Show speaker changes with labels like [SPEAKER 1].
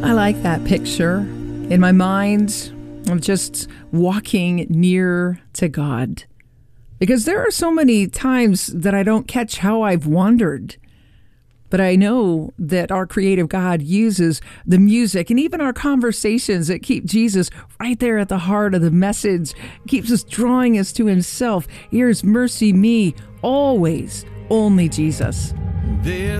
[SPEAKER 1] I like that picture in my mind of just walking near to God. Because there are so many times that I don't catch how I've wandered. But I know that our creative God uses the music and even our conversations that keep Jesus right there at the heart of the message, keeps us drawing us to himself. Here's Mercy Me, always, only Jesus.